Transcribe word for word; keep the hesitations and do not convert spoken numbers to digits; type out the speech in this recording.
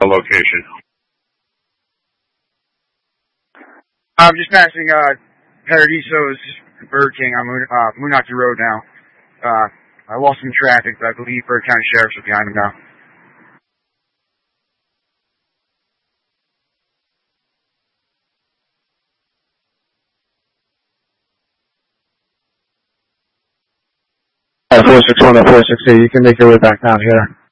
the location. I'm just passing uh, Paradiso's Burger King on Moon, uh, Moonachie Road now. Uh, I lost some traffic, but I believe Berg County Sheriff's are behind me now. four six one and four six eight, you can make your way back down here.